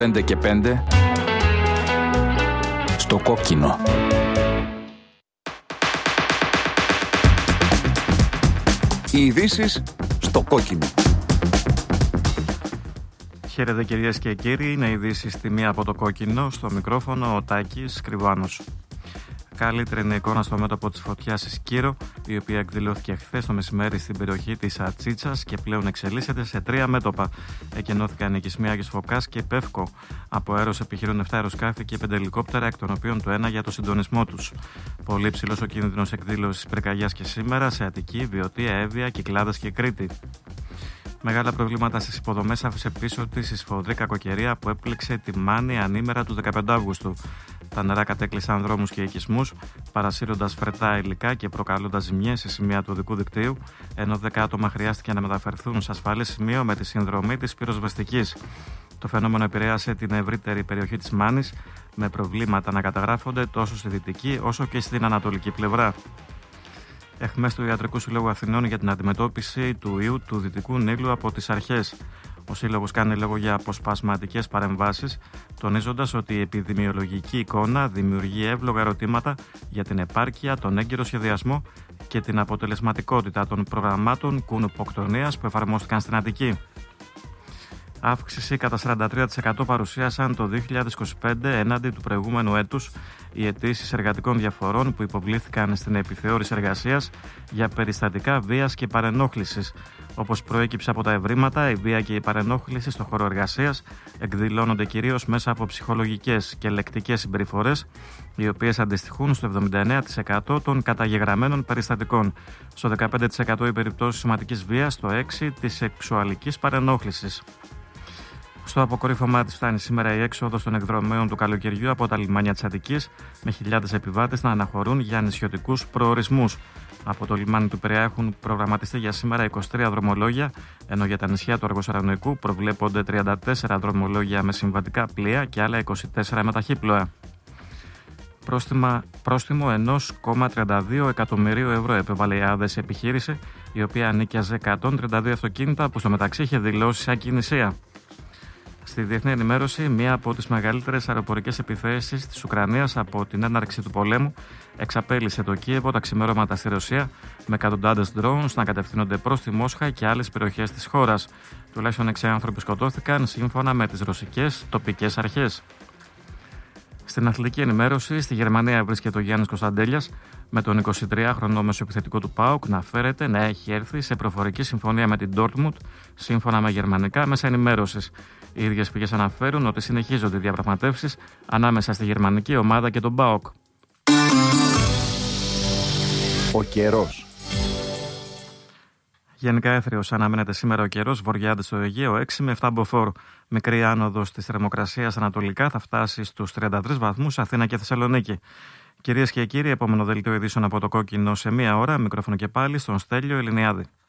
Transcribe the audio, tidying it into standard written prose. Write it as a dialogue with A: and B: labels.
A: 5 και 5 στο κόκκινο. Οι ειδήσεις στο κόκκινο.
B: Χαίρετε κυρίες και κύριοι, είναι ειδήσεις στη μία από το κόκκινο, στο μικρόφωνο ο Τάκης Κρυβάνος. Καλύτερη είναι η εικόνα στο μέτωπο της φωτιάς στη Σκύρο, η οποία εκδηλώθηκε χθες το μεσημέρι στην περιοχή της Ατσίτσας και πλέον εξελίσσεται σε 3 μέτωπα. Εκενώθηκαν οικισμοί Άγιος Φωκάς και Πεύκο. Από αέρος επιχειρούν 7 αεροσκάφη και 5 ελικόπτερα, εκ των οποίων το ένα για το συντονισμό τους. Πολύ ψηλός ο κίνδυνος εκδήλωσης πυρκαγιάς και σήμερα σε Αττική, Βιωτία, Εύβοια, Κυκλάδες και Κρήτη. Μεγάλα προβλήματα στις υποδομές άφησε πίσω της η σφοδρή κακοκαιρία που έπληξε τη Μάνη ανήμερα του 15 Αυγούστου. Τα νερά κατέκλυσαν δρόμους και οικισμούς, παρασύροντας φρετά υλικά και προκαλώντας ζημιές σε σημεία του οδικού δικτύου, ενώ 10 άτομα χρειάστηκε να μεταφερθούν σε ασφαλή σημείο με τη συνδρομή της πυροσβεστικής. Το φαινόμενο επηρέασε την ευρύτερη περιοχή της Μάνης, με προβλήματα να καταγράφονται τόσο στη δυτική όσο και στην ανατολική πλευρά. Εχμές του Ιατρικού Συλλόγου Αθηνών για την αντιμετώπιση του ιού του Δυτικού Νείλου από τις αρχές. Ο Σύλλογος κάνει λόγο για αποσπασματικές παρεμβάσεις, τονίζοντας ότι η επιδημιολογική εικόνα δημιουργεί εύλογα ερωτήματα για την επάρκεια, τον έγκυρο σχεδιασμό και την αποτελεσματικότητα των προγραμμάτων κουνουποκτονίας που εφαρμόστηκαν στην Αττική. Αύξηση κατά 43% παρουσίασαν το 2025 έναντι του προηγούμενου έτους οι αιτήσεις εργατικών διαφορών που υποβλήθηκαν στην επιθεώρηση εργασίας για περιστατικά βίας και παρενόχλησης. Όπως προέκυψε από τα ευρήματα, η βία και η παρενόχληση στον χώρο εργασίας εκδηλώνονται κυρίως μέσα από ψυχολογικές και λεκτικές συμπεριφορές, οι οποίες αντιστοιχούν στο 79% των καταγεγραμμένων περιστατικών, στο 15% οι περιπτώσεις σωματικής βίας, στο 6% της σεξουαλικής παρενόχλησης. Στο αποκορύφωμά της φτάνει σήμερα η έξοδος των εκδρομέων του καλοκαιριού από τα λιμάνια της Αττικής, με χιλιάδες επιβάτες να αναχωρούν για νησιωτικούς προορισμούς. Από το λιμάνι του Πειραιά έχουν προγραμματιστεί για σήμερα 23 δρομολόγια, ενώ για τα νησιά του Αργοσαρανοικού προβλέπονται 34 δρομολόγια με συμβατικά πλοία και άλλα 24 με ταχύπλοα. Πρόστιμο 1,32 εκατομμυρίου ευρώ επέβαλε η ΑΔΕ σε επιχείρηση, η οποία ανίκιαζε 132 αυτοκίνητα που στο μεταξύ είχε δηλώσει σαν ακινησία. Στη διεθνή ενημέρωση, μία από τις μεγαλύτερες αεροπορικές επιθέσεις της Ουκρανίας από την έναρξη του πολέμου εξαπέλυσε το Κίεβο τα ξημερώματα στη Ρωσία, με εκατοντάδες drones να κατευθύνονται προς τη Μόσχα και άλλες περιοχές της χώρας. Τουλάχιστον 6 άνθρωποι σκοτώθηκαν σύμφωνα με τις ρωσικές τοπικές αρχές. Στην αθλητική ενημέρωση, στη Γερμανία βρίσκεται ο Γιάννης Κωνσταντέλιας, με τον 23χρονο μεσοεπιθετικό του ΠΑΟΚ να φέρεται να έχει έρθει σε προφορική συμφωνία με την Ντόρτμουντ, σύμφωνα με γερμανικά μέσα ενημέρωσης. Οι ίδιες πηγές αναφέρουν ότι συνεχίζονται οι διαπραγματεύσεις ανάμεσα στη γερμανική ομάδα και τον ΠΑΟΚ.
A: Ο καιρός.
B: Γενικά έθριος αναμένεται σήμερα ο καιρός, βορειάδες στο Αιγαίο 6 με 7 μποφόρ. Μικρή άνοδος της θερμοκρασίας ανατολικά θα φτάσει στους 33 βαθμούς Αθήνα και Θεσσαλονίκη. Κυρίες και κύριοι, επόμενο δελτίο ειδήσεων από το κόκκινο σε 1 ώρα, μικρόφωνο και πάλι στον Στέλιο Ελληνιάδη.